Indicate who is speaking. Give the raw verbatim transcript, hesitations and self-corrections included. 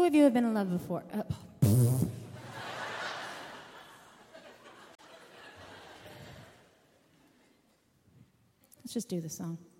Speaker 1: Who of you have been in love before? Uh, Let's just do the song.